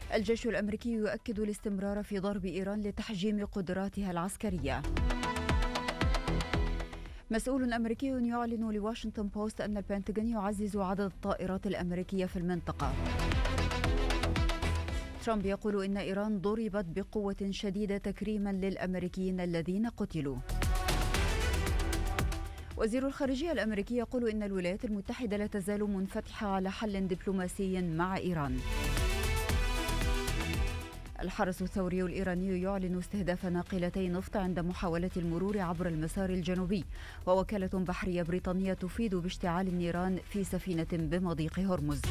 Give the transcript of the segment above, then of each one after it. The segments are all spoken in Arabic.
الجيش الأمريكي يؤكد الاستمرار في ضرب إيران لتحجيم قدراتها العسكرية. مسؤول أمريكي يعلن لواشنطن بوست أن البنتاغون يعزز عدد الطائرات الأمريكية في المنطقة. ترامب يقول إن إيران ضربت بقوة شديدة تكريما للأمريكيين الذين قتلوا. وزير الخارجية الأمريكي يقول إن الولايات المتحدة لا تزال منفتحة على حل دبلوماسي مع إيران. الحرس الثوري الإيراني يعلن استهداف ناقلتي نفط عند محاولة المرور عبر المسار الجنوبي، ووكالة بحرية بريطانية تفيد باشتعال النيران في سفينة بمضيق هرمز.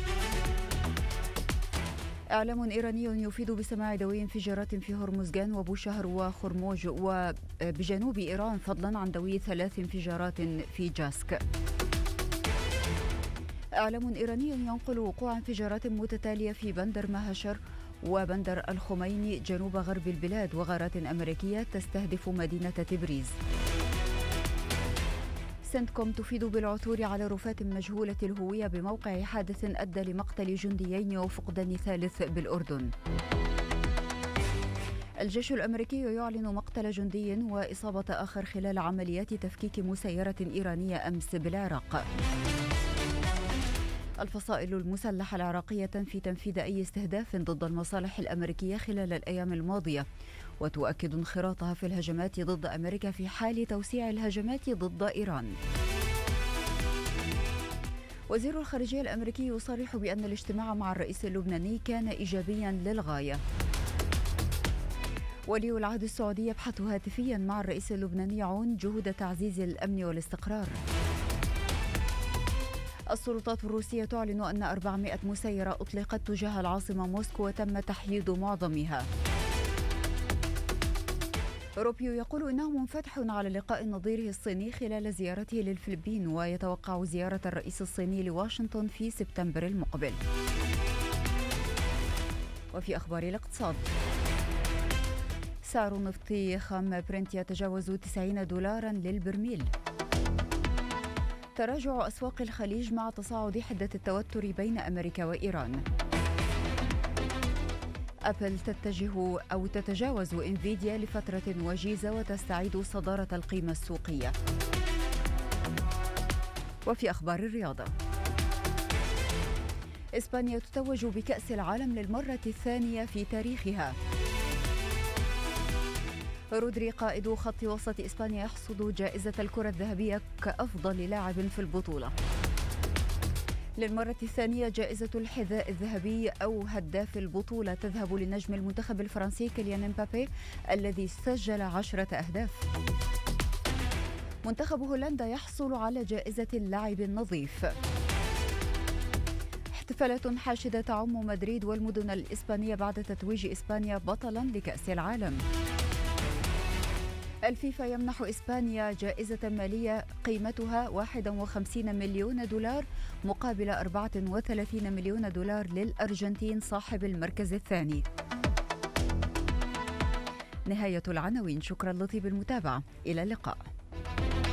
إعلام إيراني يفيد بسماع دوي انفجارات في هرمزغان وبوشهر وخرموج وبجنوب إيران، فضلا عن دوي 3 انفجارات في جاسك. إعلام إيراني ينقل وقوع انفجارات متتالية في بندر ماهشر وبندر الخميني جنوب غرب البلاد، وغارات أمريكية تستهدف مدينة تبريز. سنتكوم تفيد بالعثور على رفات مجهولة الهوية بموقع حادث أدى لمقتل جنديين وفقدان ثالث بالأردن. الجيش الأمريكي يعلن مقتل جندي وإصابة آخر خلال عمليات تفكيك مسيرة إيرانية أمس بالعراق. الفصائل المسلحة العراقية تنفي تنفيذ أي استهداف ضد المصالح الأمريكية خلال الأيام الماضية، وتؤكد انخراطها في الهجمات ضد أمريكا في حال توسيع الهجمات ضد إيران. وزير الخارجية الأمريكي يصرح بأن الاجتماع مع الرئيس اللبناني كان إيجابيا للغاية. ولي العهد السعودي يبحث هاتفيا مع الرئيس اللبناني عون جهود تعزيز الأمن والاستقرار. السلطات الروسية تعلن أن 400 مسيرة أطلقت تجاه العاصمة موسكو وتم تحييد معظمها. روبيو يقول إنه منفتح على لقاء نظيره الصيني خلال زيارته للفلبين، ويتوقع زيارة الرئيس الصيني لواشنطن في سبتمبر المقبل. وفي أخبار الاقتصاد، سعر النفط خام برنت يتجاوز $90 للبرميل. تراجع أسواق الخليج مع تصاعد حدة التوتر بين أمريكا وإيران. أبل تتجاوز إنفيديا لفترة وجيزة وتستعيد صدارة القيمة السوقية. وفي أخبار الرياضة، إسبانيا تتوج بكأس العالم للمرة الثانية في تاريخها. رودري قائد خط وسط إسبانيا يحصد جائزة الكرة الذهبية كأفضل لاعب في البطولة. للمرة الثانية جائزة الحذاء الذهبي أو هداف البطولة تذهب لنجم المنتخب الفرنسي كيليان امبابي الذي سجل 10 أهداف. منتخب هولندا يحصل على جائزة اللاعب النظيف. احتفالات حاشدة تعم مدريد والمدن الإسبانية بعد تتويج إسبانيا بطلا لكأس العالم. الفيفا يمنح إسبانيا جائزة مالية قيمتها $51 مليون مقابل $34 مليون للأرجنتين صاحب المركز الثاني. نهاية العناوين. شكرا لطيب المتابعة، إلى اللقاء.